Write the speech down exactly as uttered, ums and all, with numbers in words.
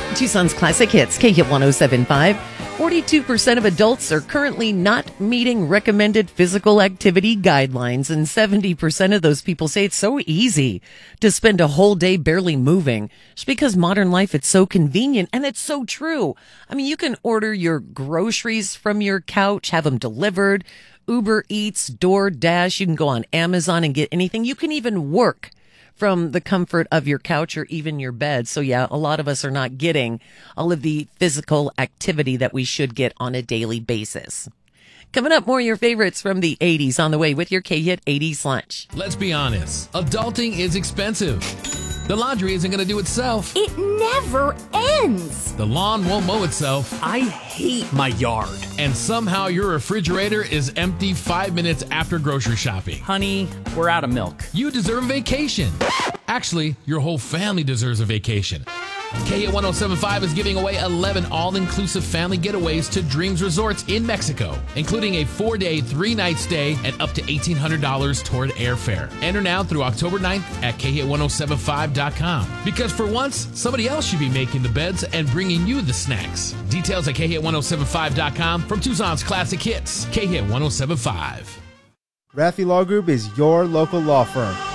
Tucson's Classic Hits, K Hit one oh seven point five. forty-two percent of adults are currently not meeting recommended physical activity guidelines, and seventy percent of those people say it's so easy to spend a whole day barely moving. Just because modern life, it's so convenient, and it's so true. I mean, you can order your groceries from your couch, have them delivered, Uber Eats, DoorDash, you can go on Amazon and get anything. You can even work from the comfort of your couch or even your bed. So yeah, a lot of us are not getting all of the physical activity that we should get on a daily basis. Coming up, more of your favorites from the eighties on the way with your K-Hit eighties Lunch. Let's be honest, adulting is expensive. The laundry isn't going to do itself. It never ends. The lawn won't mow itself. I hate my yard. And somehow your refrigerator is empty five minutes after grocery shopping. Honey, we're out of milk. You deserve a vacation. Actually, your whole family deserves a vacation. K Hit one oh seven point five is giving away eleven all-inclusive family getaways to Dreams Resorts in Mexico, including a four-day, three-night stay and up to eighteen hundred dollars toward airfare. Enter now through October ninth at K Hit ten seventy-five dot com. Because for once, somebody else should be making the beds and bringing you the snacks. Details at K Hit ten seventy-five dot com from Tucson's Classic Hits, K Hit ten seventy-five. Raffi Law Group is your local law firm.